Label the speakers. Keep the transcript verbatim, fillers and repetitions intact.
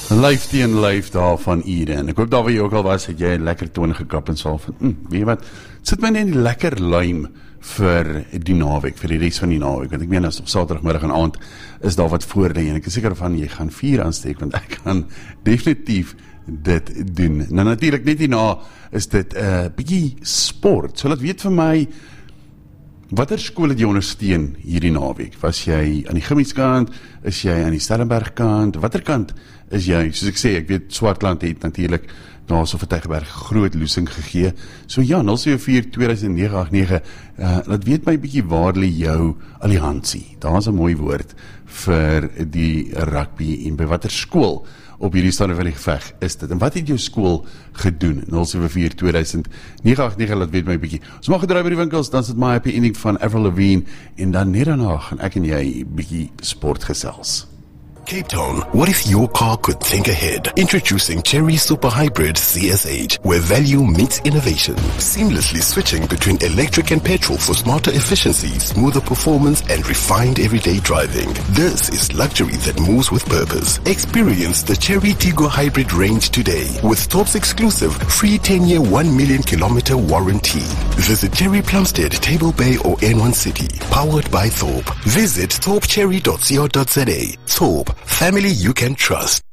Speaker 1: Lyf teen lyf daar van Ede, en ek hoop daar waar jy ook al was, het jy een lekker toon gekap en sal van, hm, weet jy wat, sit my net lekker luim vir die naweek, vir die rest van die naweek, want ek meen, as op saterdagmiddag en aand is daar wat voorlê, en ek is seker van, jy gaan vier aansteek, want ek gaan definitief dit doen. Nou natuurlijk, net hierna is dit 'n uh, bietjie sport, so laat weet vir my, watter skool het jy ondersteun hierdie naweek? Was jy aan die Gimmieskant? Is jy aan die Stellenberg kant? Watter kant is jy? Soos ek sê, ek weet Swartland het natuurlik na so vir Tygerberg groot loosing gegee. So ja, nul sewe vier twee nege agt nege, uh, laat weet my bietjie waar lê jou alliansie. Daar is 'n mooi woord vir die rugby en by watter skool op hierdie stande van die geveg is dit. En wat het jou skool gedoen? nul sewe vier twee nege agt nege, laat weet my bietjie. Ons mag gedraai by die winkels, dan sit my happy ending van Avril Lavigne, en dan net daarna gaan ek en jy bietjie sport gesels.
Speaker 2: Cape Town, what if your car could think ahead? Introducing Chery Super Hybrid C S H, where value meets innovation. Seamlessly switching between electric and petrol for smarter efficiency, smoother performance, and refined everyday driving. This is luxury that moves with purpose. Experience the Chery Tiggo Hybrid range today with Thorpe's exclusive free ten-year one million kilometer warranty. Visit Chery Plumstead, Table Bay, or N one City. Powered by Thorpe. Visit thorpe cherry dot co dot za. Thorpe, family you can trust.